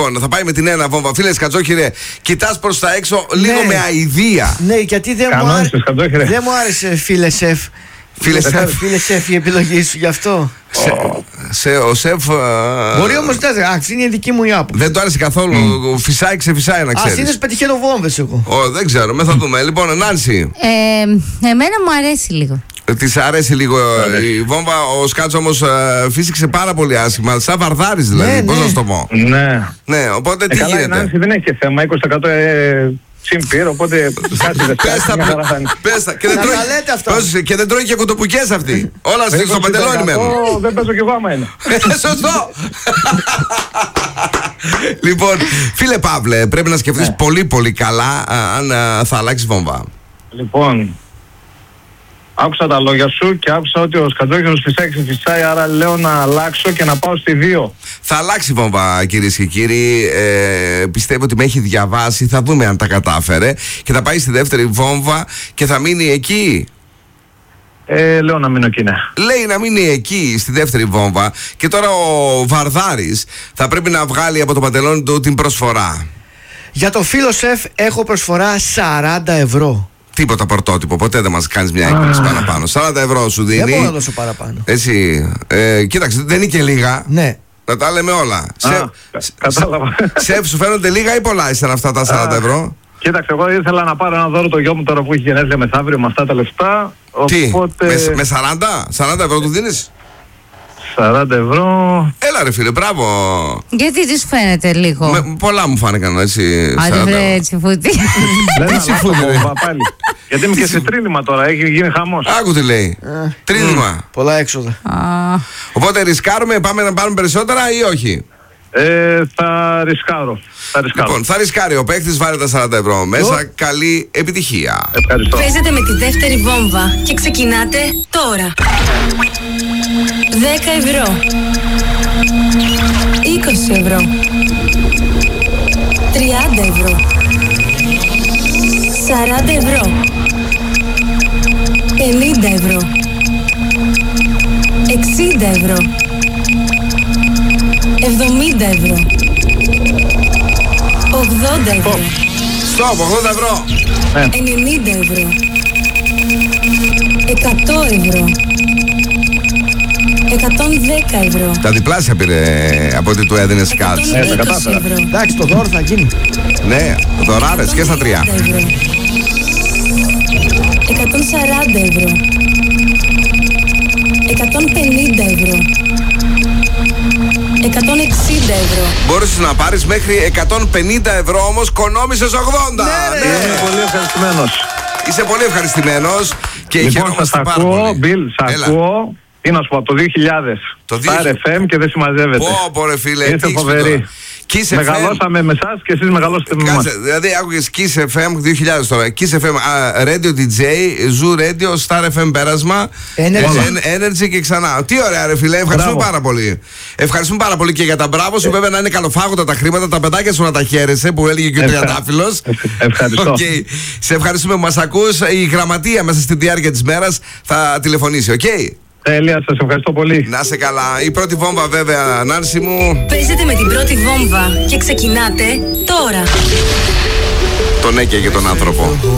Λοιπόν, θα πάει με την ένα βόμβα. Φίλε Σκατζόχυρε, κοιτάς προς τα έξω λίγο με αηδία. Ναι, γιατί δεν μου άρεσε, φίλε σεφ. Φίλε σεφ, η επιλογή σου γι' αυτό. Ο σεφ. Μπορεί όμως να. Αυτή είναι η δική μου η άποψη. Δεν του άρεσε καθόλου. Φυσάει, ξεφυσάει, να ξέρεις. Ασύνδεσαι πετυχαίνω βόμβες εγώ. Δεν ξέρω, θα δούμε. Λοιπόν, Νάνση. Εμένα μου αρέσει λίγο. Της αρέσει λίγο η βόμβα. Ο Σκάτσο όμως φύσηξε πάρα πολύ άσχημα. Σαν βαρδάρης δηλαδή. Πώς να σου το πω. Ναι, οπότε τι γίνεται. Η Νάνση δεν έχει θέμα. 20% συμπήρ, οπότε κάτι δεν πες τα. Και δεν τρώει και κοτοπουκές αυτή. Όλα στο παντελόνι μένουν. Δεν παίζω κι εγώ άμα είναι. Σωστό. Λοιπόν, φίλε Παύλε, πρέπει να σκεφτείς πολύ πολύ καλά αν θα αλλάξει βόμβα. Λοιπόν, άκουσα τα λόγια σου και άκουσα ότι ο Σκατζόχυρος φυσάει, άρα λέω να αλλάξω και να πάω στη 2. Θα αλλάξει βόμβα, κυρίες και κύριοι. Πιστεύω ότι με έχει διαβάσει. Θα δούμε αν τα κατάφερε. Και θα πάει στη δεύτερη βόμβα και θα μείνει εκεί. Λέω να μείνω εκεί, ναι. Λέει να μείνει εκεί στη δεύτερη βόμβα. Και τώρα ο Βαρδάρης θα πρέπει να βγάλει από το παντελόνι του την προσφορά. Για το φίλο σεφ έχω προσφορά 40 ευρώ. Τίποτα πρωτότυπο, ποτέ δεν μας κάνεις μια έκπληξη παραπάνω. 40 ευρώ σου δίνει. Δεν μπορώ να δώσω παραπάνω. Έτσι. Κοίταξε, δεν είναι και λίγα. Ναι. Να τα λέμε όλα. Κατάλαβα. Σεφ, σου φαίνονται λίγα ή πολλά ήσαν αυτά τα 40 ευρώ? Κοίταξε, εγώ ήθελα να πάρω ένα δώρο το γιο μου τώρα που έχει γενέθλια μεθαύριο με αυτά τα λεφτά. Τι, οπότε... με 40 ευρώ του δίνεις? 40 ευρώ. Έλα ρε φίλε, μπράβο. Γιατί τους φαίνεται λίγο? Πολλά μου φάνηκαν έτσι. Άντε βρε τσιφούτη. Δεν τσιφούτη πάλι. Γιατί είμαι και σε τρίνημα τώρα, έχει γίνει χαμός. Άκου τι λέει. Τρίνημα. Πολλά έξοδα. Οπότε ρισκάρουμε, πάμε να πάρουμε περισσότερα ή όχι? Θα ρισκάρω. Λοιπόν, θα ρισκάρει ο παίκτης, βάλε τα 40 ευρώ μέσα. Καλή επιτυχία. Ευχαριστώ. Παίζετε με τη δεύτερη βόμβα και ξεκινάτε τώρα. 10 ευρώ, 20 ευρώ, 30 ευρώ, 40 ευρώ, 50 ευρώ, 60 ευρώ, 70 ευρώ, 80 ευρώ. Στοπ, 80 ευρώ. 90 ευρώ, 100 ευρώ, 110 ευρώ. Τα διπλάσια πήρε από ό,τι του έδινε Σκάτς. Εντάξει, το δώρο θα γίνει. Ναι, δωράρες και στα 3. 140 ευρώ, 150 ευρώ, 160 ευρώ. Μπορούσες να πάρεις μέχρι 150 ευρώ, όμως κονόμησες 80. Ναι, είμαι πολύ ευχαριστημένος. Είσαι πολύ ευχαριστημένος και χαιρόμαστε πάρα πολύ. Μπιλ, σ' ακούω. Τι να σου πω, από το 2000. Το Star FM και δεν συμμαζεύεται. Πω ρε φίλε, είστε φοβεροί. Μεγαλώσαμε με εσάς και εσείς μεγαλώσετε με εμάς. Δηλαδή άκουγες Kiss FM 2000 τώρα. Kiss FM, Radio DJ, Zoo Radio, Star FM πέρασμα, Energy και ξανά. Τι ωραία ρε φίλε, ευχαριστούμε πάρα πολύ. Ευχαριστούμε πάρα πολύ και για τα μπράβο σου. Βέβαια να είναι καλοφάγοντα τα χρήματα, τα παιδάκια σου να τα χαίρεσαι που έλεγε και ο Τριαντάφυλλος. Ευχαριστώ. Σε ευχαριστούμε που μας ακούς. Η γραμματεία μέσα στη διάρκεια της μέρας θα τηλεφωνήσει, οκ? Τέλεια, σας ευχαριστώ πολύ. Να είσαι καλά. Η πρώτη βόμβα βέβαια, Νάνση μου. Παίζετε με την πρώτη βόμβα και ξεκινάτε τώρα. Τον έκαιγε τον άνθρωπο.